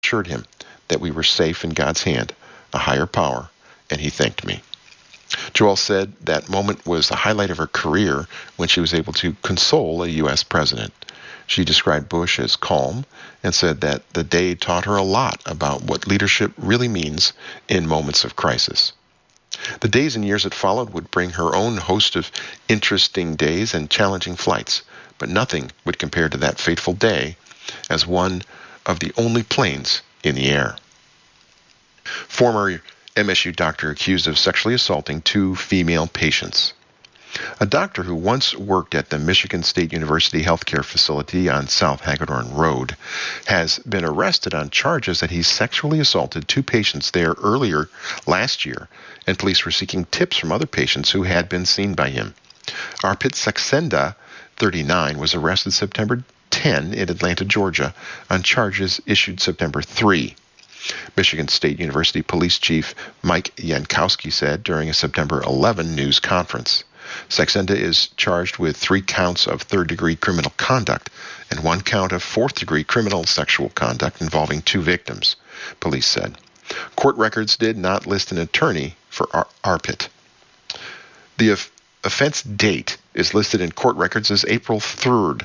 assured him that we were safe in God's hand, a higher power, and he thanked me. Joelle said that moment was the highlight of her career when she was able to console a U.S. president. She described Bush as calm and said that the day taught her a lot about what leadership really means in moments of crisis. The days and years that followed would bring her own host of interesting days and challenging flights, but nothing would compare to that fateful day as one of the only planes in the air. Former MSU doctor accused of sexually assaulting 2 female patients. A doctor who once worked at the Michigan State University healthcare facility on South Hagedorn Road has been arrested on charges that he sexually assaulted 2 patients there earlier last year, and police were seeking tips from other patients who had been seen by him. Arpit Saxenda, 39, was arrested September 10 in Atlanta, Georgia, on charges issued September 3. Michigan State University Police Chief Mike Yankowski said during a September 11 news conference. Saxenda is charged with 3 counts of third-degree criminal conduct and 1 count of fourth-degree criminal sexual conduct involving 2 victims, police said. Court records did not list an attorney for Arpit. The offense date is listed in court records as April 3rd,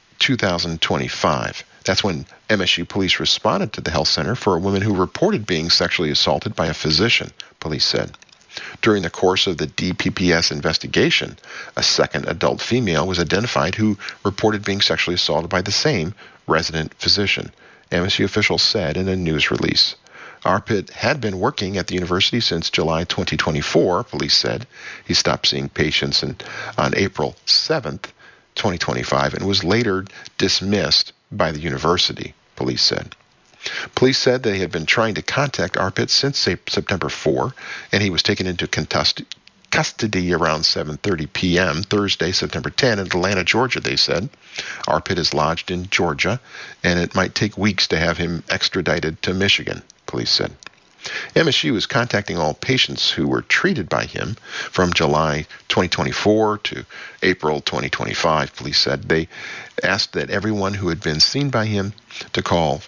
2025. That's when MSU police responded to the health center for a woman who reported being sexually assaulted by a physician, police said. During the course of the DPPS investigation, a second adult female was identified who reported being sexually assaulted by the same resident physician, MSU officials said in a news release. Arpit had been working at the university since July 2024, police said. He stopped seeing patients on April 7th, 2025, and was later dismissed by the university, police said. Police said they had been trying to contact Arpit since September 4, and he was taken into custody around 7:30 p.m. Thursday, September 10 in Atlanta, Georgia, they said. Arpit is lodged in Georgia, and it might take weeks to have him extradited to Michigan, police said. MSU is contacting all patients who were treated by him from July 2024 to April 2025, police said. They asked that everyone who had been seen by him to call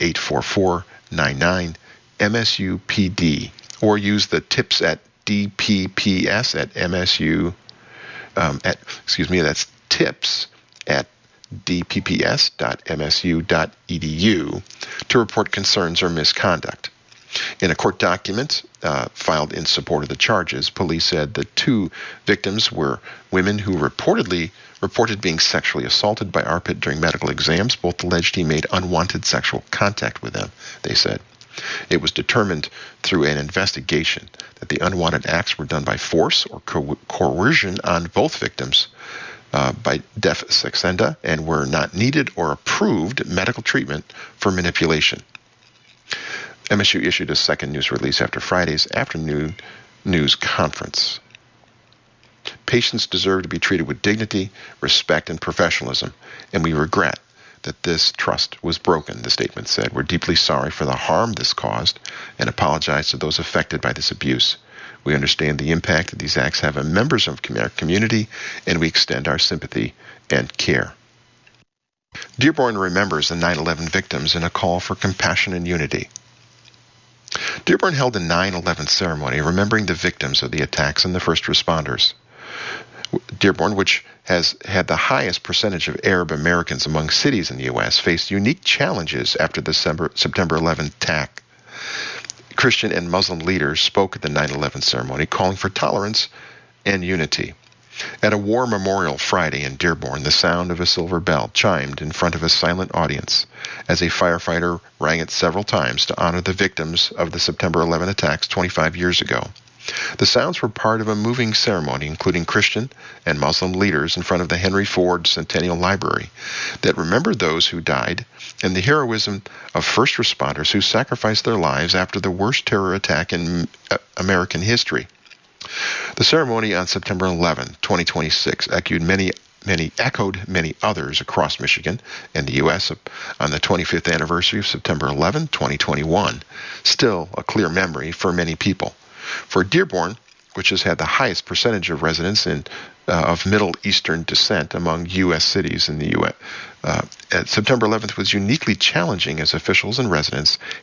844-99-MSU-PD or use the tips at DPPS at MSU, that's tips at dpps.msu.edu to report concerns or misconduct. In a court document filed in support of the charges, police said the 2 victims were women who reported being sexually assaulted by Arpit during medical exams. Both alleged he made unwanted sexual contact with them, they said. It was determined through an investigation that the unwanted acts were done by force or coercion on both victims by Def Saxenda and were not needed or approved medical treatment for manipulation. MSU issued a second news release after Friday's afternoon news conference. Patients deserve to be treated with dignity, respect, and professionalism, and we regret that this trust was broken, the statement said. We're deeply sorry for the harm this caused and apologize to those affected by this abuse. We understand the impact that these acts have on members of our community, and we extend our sympathy and care. Dearborn remembers the 9/11 victims in a call for compassion and unity. Dearborn held a 9/11 ceremony remembering the victims of the attacks and the first responders. Dearborn, which has had the highest percentage of Arab Americans among cities in the U.S., faced unique challenges after the September 11 attack. Christian and Muslim leaders spoke at the 9/11 ceremony, calling for tolerance and unity. At a war memorial Friday in Dearborn, the sound of a silver bell chimed in front of a silent audience as a firefighter rang it several times to honor the victims of the September 11 attacks 25 years ago. The sounds were part of a moving ceremony, including Christian and Muslim leaders in front of the Henry Ford Centennial Library, that remembered those who died and the heroism of first responders who sacrificed their lives after the worst terror attack in American history. The ceremony on September 11, 2026, echoed many others across Michigan and the U.S. on the 25th anniversary of September 11, 2021, still a clear memory for many people. For Dearborn, which has had the highest percentage of residents of Middle Eastern descent among U.S. cities in the U.S., September 11th was uniquely challenging as officials and residents